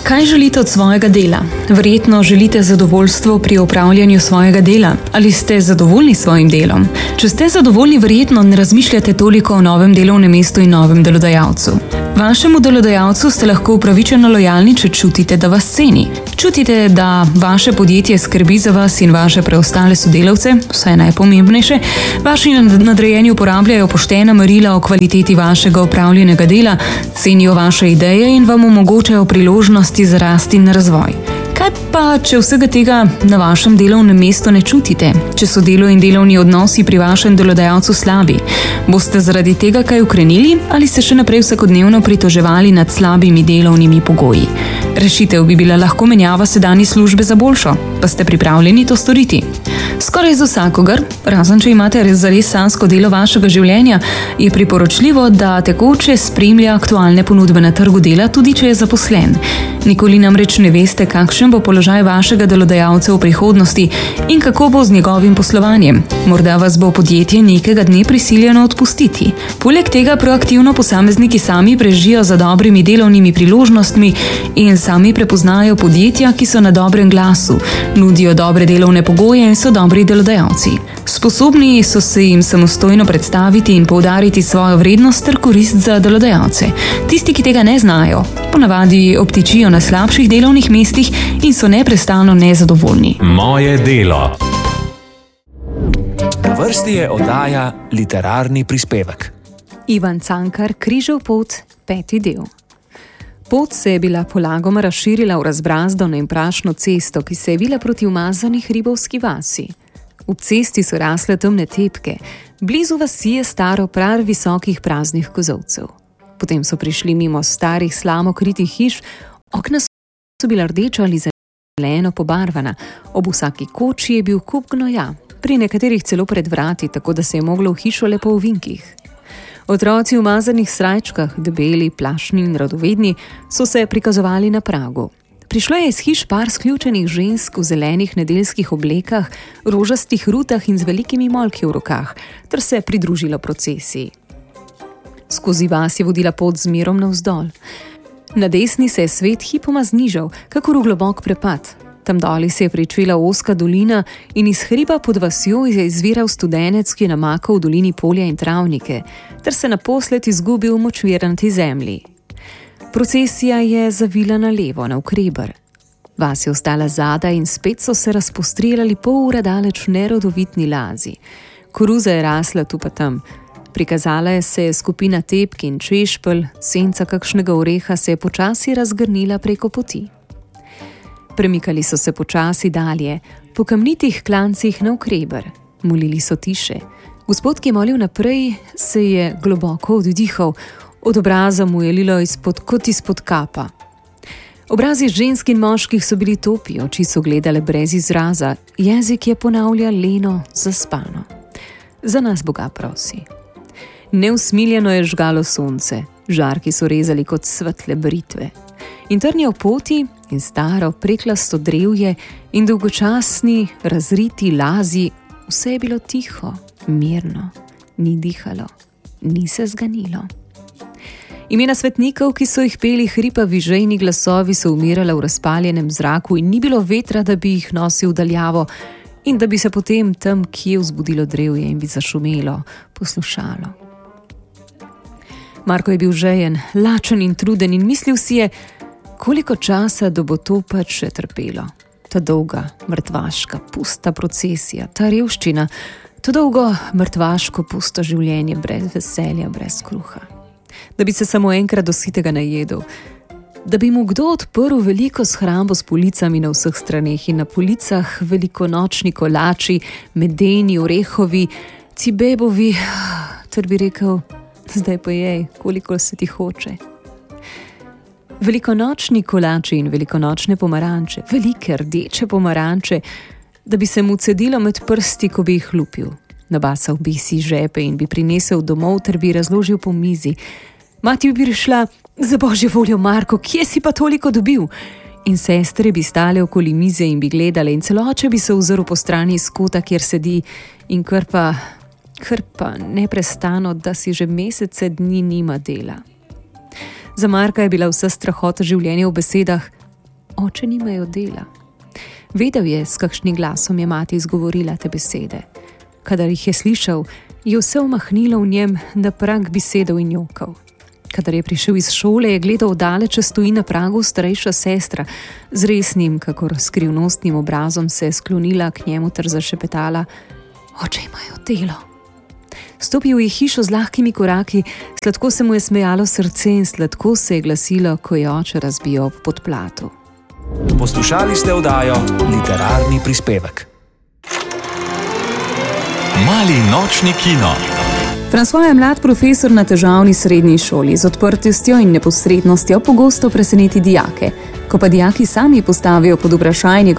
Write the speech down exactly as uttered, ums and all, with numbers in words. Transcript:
Kaj želite od svojega dela? Verjetno želite zadovoljstvo pri opravljanju svojega dela. Ali ste zadovoljni s svojim delom? Če ste zadovoljni, verjetno ne razmišljate toliko o novem delovnem mestu in novem delodajalcu. Vašemu delodajalcu ste lahko upravičeno lojalni, če čutite, da vas ceni. Čutite, da vaše podjetje skrbi za vas in vaše preostale sodelavce, vsaj najpomembnejše. Vaši nadrejeni uporabljajo poštena merila o kvaliteti vašega opravljenega dela, cenijo vaše ideje in vam omogočajo priložnosti za rast in razvoj. Kaj pa, če vsega tega na vašem delovnem mestu ne čutite? Če so delo in delovni odnosi pri vašem delodajalcu slabi? Boste zaradi tega kaj ukrenili ali se še naprej vsakodnevno pritoževali nad slabimi delovnimi pogoji? Rešitev bi bila lahko menjava sedanje službe za boljšo, pa ste pripravljeni to storiti? Skoraj za vsakogar, razen če imate res zares sanjsko delo vašega življenja, je priporočljivo, da tekoče spremlja aktualne ponudbe na trgu dela, tudi če je zaposlen. Nikoli namreč ne veste, kakšen bo položaj vašega delodajalca v prihodnosti in kako bo z njegovim poslovanjem. Morda vas bo podjetje nekega dne prisiljeno odpustiti. Poleg tega proaktivno posamezniki sami prežijo za dobrimi delovnimi priložnostmi in sami prepoznajo podjetja, ki so na dobrem glasu, nudijo dobre delovne pogoje in so dobri delodajalci. Sposobni so se jim samostojno predstaviti in poudariti svojo vrednost ter korist za delodajalce. Tisti, ki tega ne znajo, ponavadi obtičijo na slabših delovnih mestih in so neprestano nezadovoljni. Moje delo. Na vrsti je oddaja Literarni prispevek. Ivan Cankar, Križev pot, peti del. Pot se je bila polagoma razširila v razbrazdano in prašno cesto, ki se je vila proti umazani hribovski vasi. V cesti so rasle temne tepke, blizu vasi je staro prav visokih praznih kozovcev. Potem so prišli mimo starih slamokritih hiš, okna so bila rdeča ali zeleno pobarvana, ob vsaki koči je bil kup gnoja, pri nekaterih celo pred vrati, tako da se je moglo v hišo le po ovinkih. Otroci v umazanih srajčkah, debeli, plašni in radovedni, so se prikazovali na pragu. Prišlo je iz hiš par sključenih žensk v zelenih nedeljskih oblekah, rožastih rutah in z velikimi molki v rokah, ter se pridružilo procesiji. Skozi vas je vodila pot z mirom navzdol. Na desni se je svet hipoma znižal, kakor v globok prepad. Tam doli se je pričela ozka dolina in iz hriba pod vasjo je izviral studenec, ki je namakal v dolini polja in travnike, ter se naposled izgubil v močvirnati zemlji. Procesija je zavila na levo, navkreber. Vas je ostala zadaj in spet so se razpostrilali pol ura daleč nerodovitni lazi. Koruza je rasla tu pa tam. Prikazala je se skupina tepk in češpelj, senca kakšnega oreha se je počasi razgrnila preko poti. Premikali so se počasi dalje, po kamnitih klancih navkreber. Molili so tiše. Gospod, ki je molil naprej, se je globoko oddihal, od obraza mu je lilo izpod kot izpod kapa. Obrazi žensk in moških so bili topi, oči so gledale brez izraza, jezik je ponavljal leno, zaspano. Za nas Boga prosi. Neusmiljeno je žgalo sonce, žarki so rezali kot svetle britve. In trnje v poti in staro preklasto drevje in dolgočasni razriti lazi, vse je bilo tiho, mirno, ni dihalo, ni se zganilo. Imena svetnikov, ki so jih peli hripavi žejni glasovi, so umirala v razpaljenem zraku in ni bilo vetra, da bi jih nosil daljavo in da bi se potem tam kje vzbudilo drevje in bi zašumelo, poslušalo. Marko je bil žejen, lačen in truden in mislil si je, koliko časa, da bo to pač še trpelo. Ta dolga, mrtvaška, pusta procesija, ta revščina, to dolgo, mrtvaško, pusto življenje brez veselja, brez kruha. Da bi se samo enkrat do sitega najedel, da bi mu kdo odprl veliko shrambo s policami na vseh straneh in na policah velikonočni kolači, medeni, orehovi, cibebovi, ter bi rekel, zdaj pa jej, koliko se ti hoče. Velikonočni kolači in velikonočne pomaranče, velike rdeče pomaranče, da bi se mu cedilo med prsti, ko bi jih lupil. Nabasal bi si žepe in bi prinesel domov ter bi razložil po mizi. Mati bi prišla, za božjo voljo, Marko, kje si pa toliko dobil? In sestre bi stale okoli mize in bi gledale in celo oče bi se ozrl po strani iz kota, kjer sedi in kar pa, kar pa neprestano, da si že mesece dni nima dela. Za Marka je bila vsa strahota življenja v besedah, Oče, nimajo dela. Vedel je, s kakšnim glasom je mati izgovorila te besede. Kadar jih je slišal, je vse omahnilo v njem, da prag bi sedel in jokal. Kadar je prišel iz šole, je gledal daleč, stoji na pragu starejša sestra. Z resnim, kakor skrivnostnim obrazom se je sklonila k njemu ter zašepetala: Oče, imajo delo. Stopil je hišo z lahkimi koraki, sladko se mu je smejalo srce in sladko se je glasilo, ko je oče razbijal ob podplatu. Poslušali ste oddajo Literarni prispevek. Mali nočni kino. François je mlad profesor na težavni srednji šoli, z odprtostjo in neposrednostjo pogosto preseneti dijake. Ko pa dijaki sami postavijo pod vprašaj